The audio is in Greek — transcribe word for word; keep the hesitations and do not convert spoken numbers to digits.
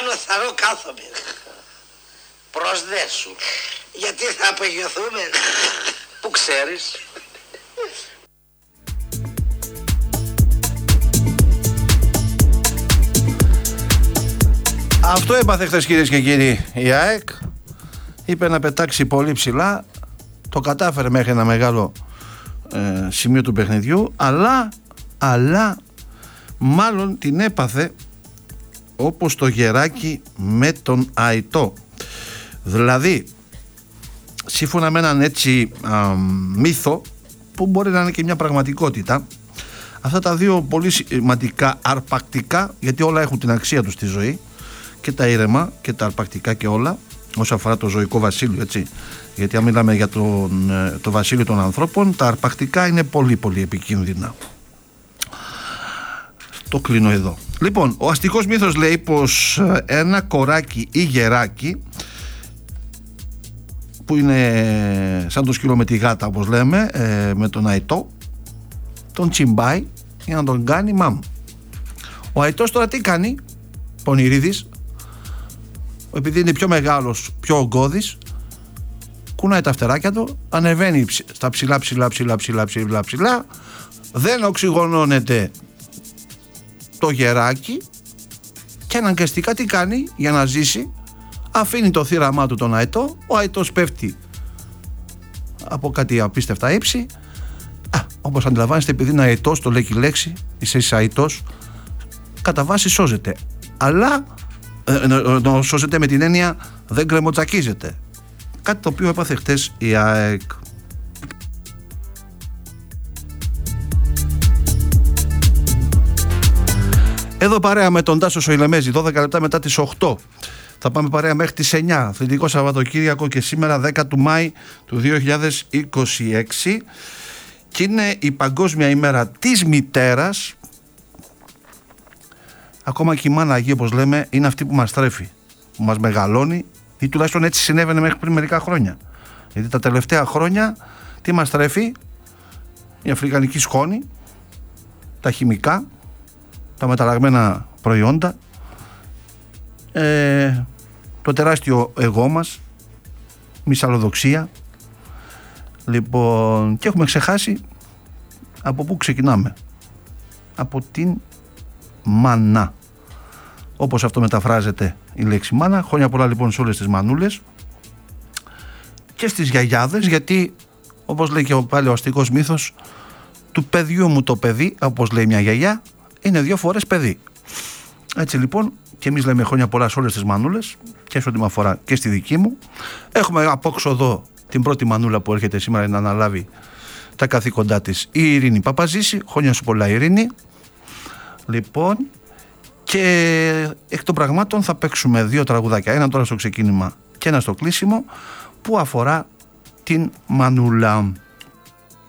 πάνω θαρώ κάθομαι. Προσδέσου. Γιατί θα απογειωθούμε. Που ξέρεις. Αυτό έπαθε χθες, κυρίες και κύριοι, η ΑΕΚ. Είπε να πετάξει πολύ ψηλά. Το κατάφερε μέχρι ένα μεγάλο ε, σημείο του παιχνιδιού. Αλλά, αλλά μάλλον την έπαθε όπως το γεράκι με τον Αϊτό. Δηλαδή, σύμφωνα με έναν έτσι α, μύθο, που μπορεί να είναι και μια πραγματικότητα, αυτά τα δύο πολύ σημαντικά αρπακτικά, γιατί όλα έχουν την αξία τους στη ζωή, και τα ήρεμα και τα αρπακτικά και όλα, όσον αφορά το ζωικό βασίλειο, έτσι, γιατί αν μιλάμε για τον, το βασίλειο των ανθρώπων, τα αρπακτικά είναι πολύ πολύ επικίνδυνα. Το κλείνω εδώ. Λοιπόν, ο αστικός μύθος λέει πως ένα κοράκι ή γεράκι, που είναι σαν το σκύλο με τη γάτα, όπως λέμε, ε, με τον Αϊτό, τον τσιμπάει για να τον κάνει μάμ. Ο Αϊτός τώρα τι κάνει, πονηρίδης, επειδή είναι πιο μεγάλος, πιο ογκώδης, κουνάει τα φτεράκια του, ανεβαίνει στα ψηλά ψηλά ψηλά ψηλά ψηλά ψηλά, δεν οξυγονώνεται το γεράκι και αναγκαστικά τι κάνει για να ζήσει, αφήνει το θύραμά του τον Αϊτό, ο Αϊτός πέφτει από κάτι απίστευτα ύψη. Α, όπως αντιλαμβάνεστε, επειδή είναι Αϊτός, το λέει και η λέξη, είσαι είσαι Αϊτός, κατά βάση σώζεται, αλλά ε, ε, ε, σώζεται με την έννοια δεν γκρεμοτζακίζεται, κάτι το οποίο έπαθε χτες η ΑΕΚ. Εδώ παρέα με τον Τάσο Σοηλεμέζη, δώδεκα λεπτά μετά τις οκτώ. Θα πάμε παρέα μέχρι τις εννιά, Αθλητικό Σαββατοκύριακο, και σήμερα δέκα του Μάη του δύο χιλιάδες είκοσι έξι, και είναι η Παγκόσμια ημέρα της μητέρας. Ακόμα και η μάνα Αγία, όπως λέμε, είναι αυτή που μας τρέφει, που μας μεγαλώνει, ή τουλάχιστον έτσι συνέβαινε μέχρι πριν μερικά χρόνια. Γιατί τα τελευταία χρόνια τι μας τρέφει? Η αφρικανική σκόνη, τα χημικά, τα μεταλλαγμένα προϊόντα, ε, το τεράστιο εγώ μας, μυσαλλοδοξία. Λοιπόν, και έχουμε ξεχάσει από πού ξεκινάμε. Από την μάνα, όπως αυτό μεταφράζεται η λέξη μάνα. Χρόνια πολλά λοιπόν σε όλες τις μανούλες και στις γιαγιάδες, γιατί όπως λέει και πάλι ο αστικός μύθος, του παιδιού μου το παιδί, όπως λέει μια γιαγιά, είναι δύο φορές παιδί. Έτσι λοιπόν, και εμείς λέμε χρόνια πολλά σε όλες τις μανούλες, και σε ό,τι με αφορά και στη δική μου. Έχουμε απόξω εδώ την πρώτη μανούλα που έρχεται σήμερα να αναλάβει τα καθήκοντά της, η Ειρήνη Παπαζήση. Χρόνια σου πολλά, Ειρήνη. Λοιπόν, και εκ των πραγμάτων θα παίξουμε δύο τραγουδάκια, ένα τώρα στο ξεκίνημα και ένα στο κλείσιμο, που αφορά την μανούλα.